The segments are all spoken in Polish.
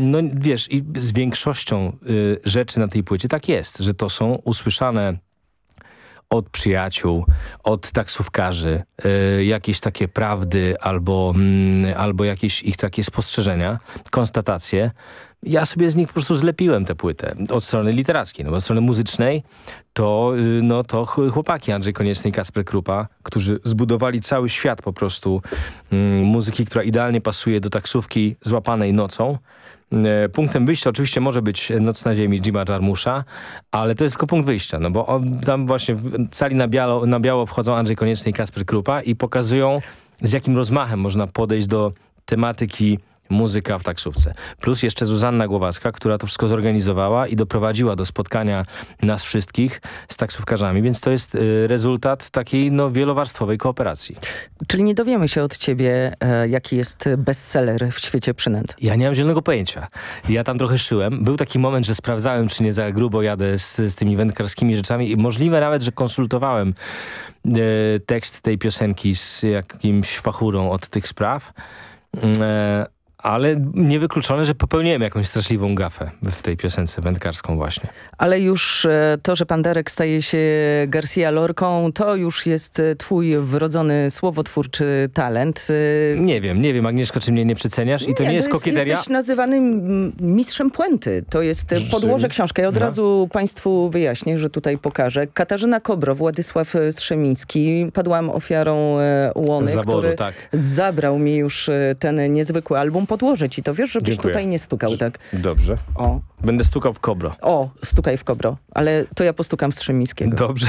no wiesz, i z większością rzeczy na tej płycie tak jest, że to są usłyszane od przyjaciół, od taksówkarzy, jakieś takie prawdy albo jakieś ich takie spostrzeżenia, konstatacje. Ja sobie z nich po prostu zlepiłem tę płytę od strony literackiej, no bo od strony muzycznej to chłopaki Andrzej Konieczny i Kacper Krupa, którzy zbudowali cały świat po prostu muzyki, która idealnie pasuje do taksówki złapanej nocą. Punktem wyjścia oczywiście może być Noc na ziemi Jima Jarmusza, ale to jest tylko punkt wyjścia, no bo tam właśnie w cali na biało wchodzą Andrzej Konieczny i Kacper Krupa i pokazują, z jakim rozmachem można podejść do tematyki muzyka w taksówce. Plus jeszcze Zuzanna Głowacka, która to wszystko zorganizowała i doprowadziła do spotkania nas wszystkich z taksówkarzami, więc to jest rezultat takiej wielowarstwowej kooperacji. Czyli nie dowiemy się od ciebie, jaki jest bestseller w świecie przynęt. Ja nie mam zielonego pojęcia. Ja tam trochę szyłem. Był taki moment, że sprawdzałem, czy nie za grubo jadę z tymi wędkarskimi rzeczami i możliwe nawet, że konsultowałem tekst tej piosenki z jakimś fachurą od tych spraw. Ale niewykluczone, że popełniłem jakąś straszliwą gafę w tej piosence wędkarską właśnie. Ale już to, że pan Darek staje się Garcia Lorką, to już jest twój wrodzony słowotwórczy talent. Nie wiem, Agnieszka, czy mnie nie przeceniasz? I to nie jest kokieteria? Jesteś nazywany mistrzem puenty. To jest podłoże książki. Ja od razu państwu wyjaśnię, że tutaj pokażę. Katarzyna Kobro, Władysław Strzemiński. Padłam ofiarą Łony, zaboru, który tak. zabrał mi już ten niezwykły album. Podłożę ci to, wiesz, żebyś Dziękuję. tutaj nie stukał, tak? Dobrze. O. Będę stukał w Kobro. O, stukaj w Kobro. Ale to ja postukam w Strzemińskiego. Dobrze.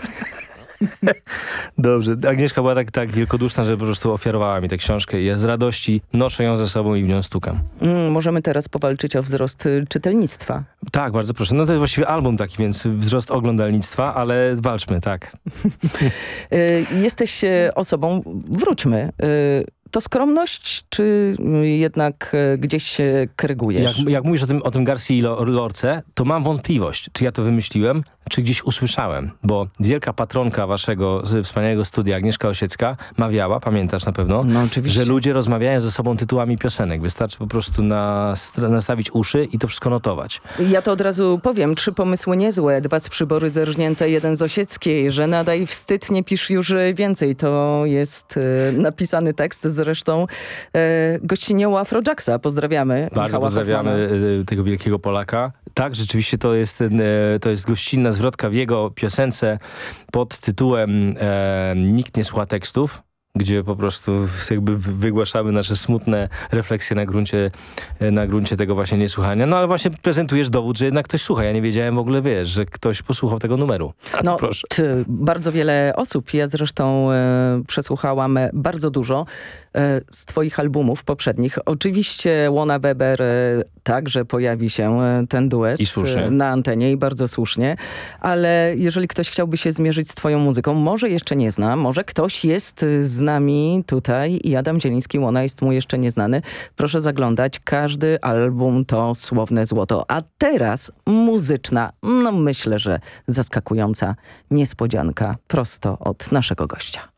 Dobrze. Agnieszka była tak wielkoduszna, że po prostu ofiarowała mi tę książkę i ja z radości noszę ją ze sobą i w nią stukam. Możemy teraz powalczyć o wzrost czytelnictwa. Tak, bardzo proszę. No to jest właściwie album taki, więc wzrost oglądalnictwa, ale walczmy, tak. Jesteś osobą, wróćmy, to skromność, czy jednak gdzieś się krygujesz? Jak mówisz o tym Garcii Lorce, to mam wątpliwość, czy ja to wymyśliłem, czy gdzieś usłyszałem, bo wielka patronka waszego wspaniałego studia, Agnieszka Osiecka, mawiała, pamiętasz na pewno, no, oczywiście, że ludzie rozmawiają ze sobą tytułami piosenek. Wystarczy po prostu nastawić uszy i to wszystko notować. Ja to od razu powiem. 3 pomysły niezłe, 2 z przybory zerżnięte, 1 z Osieckiej. Żena daj wstyd, nie pisz już więcej. To jest napisany tekst zresztą gościnią Afrojacksa. Pozdrawiamy. Bardzo Michała pozdrawiamy Hoffmana. tego wielkiego Polaka. Tak, rzeczywiście to jest gościnna zwrotka w jego piosence pod tytułem Nikt nie słucha tekstów, gdzie po prostu jakby wygłaszamy nasze smutne refleksje na gruncie tego właśnie niesłuchania. No ale właśnie prezentujesz dowód, że jednak ktoś słucha. Ja nie wiedziałem w ogóle, wiesz, że ktoś posłuchał tego numeru. No, proszę. Bardzo wiele osób. Ja zresztą przesłuchałam bardzo dużo z twoich albumów poprzednich. Oczywiście Łona Weber także pojawi się ten duet na antenie i bardzo słusznie. Ale jeżeli ktoś chciałby się zmierzyć z twoją muzyką, może jeszcze nie zna, może ktoś jest z nami tutaj i Adam Zieliński, Łona jest mu jeszcze nieznany. Proszę zaglądać. Każdy album to słowne złoto. A teraz muzyczna, no myślę, że zaskakująca niespodzianka prosto od naszego gościa.